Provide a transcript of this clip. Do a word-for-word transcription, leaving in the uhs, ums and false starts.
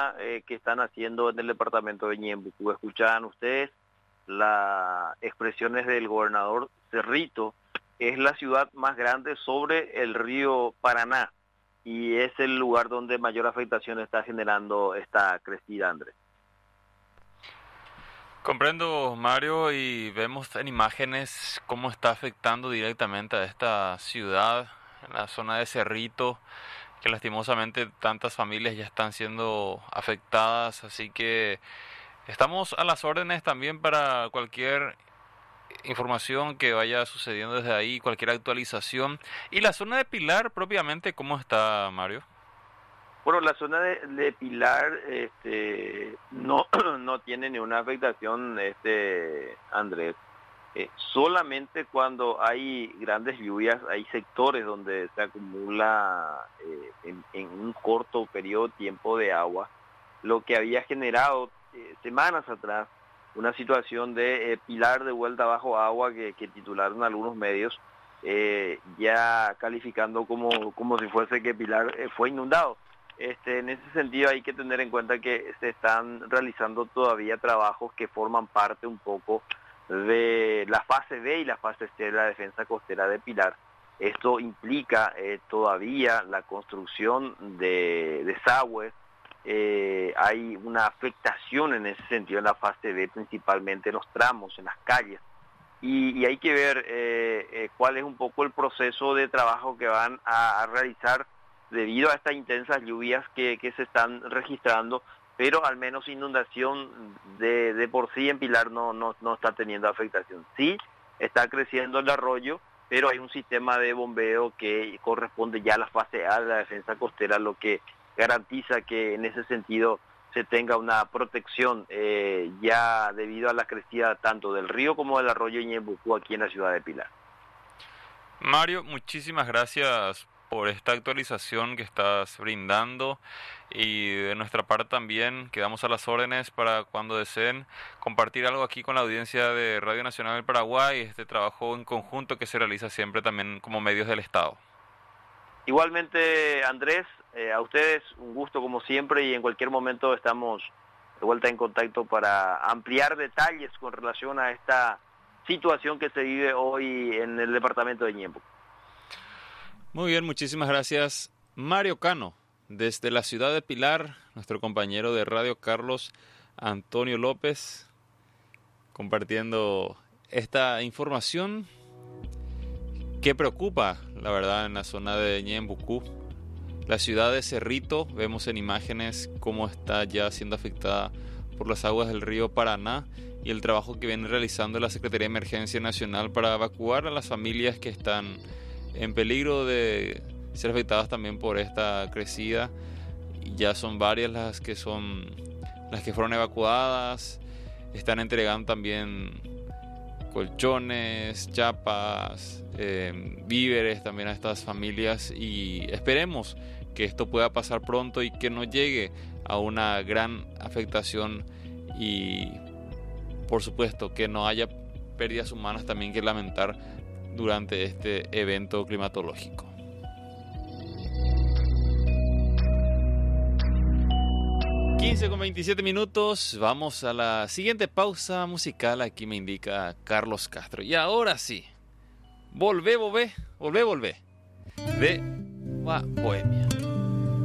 lectura eh, que están haciendo en el departamento de Ñembucú. Escuchaban ustedes las expresiones del gobernador Cerrito. Es la ciudad más grande sobre el río Paraná y es el lugar donde mayor afectación está generando esta crecida, Andrés. Comprendo, Mario, y vemos en imágenes cómo está afectando directamente a esta ciudad, en la zona de Cerrito, que lastimosamente tantas familias ya están siendo afectadas, así que estamos a las órdenes también para cualquier información que vaya sucediendo desde ahí, cualquier actualización. ¿Y la zona de Pilar propiamente cómo está, Mario? Bueno, la zona de, de Pilar este, no, no tiene ninguna afectación, este, Andrés. Eh, solamente cuando hay grandes lluvias, hay sectores donde se acumula eh, en, en un corto periodo de tiempo de agua, lo que había generado eh, semanas atrás una situación de eh, Pilar de vuelta bajo agua que, que titularon algunos medios, eh, ya calificando como, como si fuese que Pilar eh, fue inundado. Este, en ese sentido hay que tener en cuenta que se están realizando todavía trabajos que forman parte un poco de la fase B y la fase C de la defensa costera de Pilar. Esto implica eh, todavía la construcción de desagües, eh, hay una afectación en ese sentido en la fase B, principalmente en los tramos, en las calles, y, y hay que ver eh, eh, cuál es un poco el proceso de trabajo que van a, a realizar debido a estas intensas lluvias que, que se están registrando, pero al menos inundación de, de por sí en Pilar no, no, no está teniendo afectación. Sí, está creciendo el arroyo, pero hay un sistema de bombeo que corresponde ya a la fase A de la defensa costera, lo que garantiza que en ese sentido se tenga una protección eh, ya debido a la crecida tanto del río como del arroyo Ñembucú aquí en la ciudad de Pilar. Mario, muchísimas gracias por esta actualización que estás brindando, y de nuestra parte también quedamos a las órdenes para cuando deseen compartir algo aquí con la audiencia de Radio Nacional del Paraguay, este trabajo en conjunto que se realiza siempre también como medios del Estado. Igualmente, Andrés, eh, a ustedes un gusto como siempre, y en cualquier momento estamos de vuelta en contacto para ampliar detalles con relación a esta situación que se vive hoy en el departamento de Ñembucú. Muy bien, muchísimas gracias, Mario Cano, desde la ciudad de Pilar, nuestro compañero de radio Carlos Antonio López, compartiendo esta información que preocupa, la verdad, en la zona de Ñembucú. La ciudad de Cerrito, vemos en imágenes cómo está ya siendo afectada por las aguas del río Paraná, y el trabajo que viene realizando la Secretaría de Emergencia Nacional para evacuar a las familias que están en peligro de ser afectadas también por esta crecida. Ya son varias las que son las que fueron evacuadas. Están entregando también colchones, chapas, eh, víveres también a estas familias, y esperemos que esto pueda pasar pronto y que no llegue a una gran afectación, y por supuesto que no haya pérdidas humanas también que lamentar durante este evento climatológico. quince con veintisiete minutos, vamos a la siguiente pausa musical, aquí me indica Carlos Castro. Y ahora sí, volvé, volvé, volvé, volvé, de Bohemia.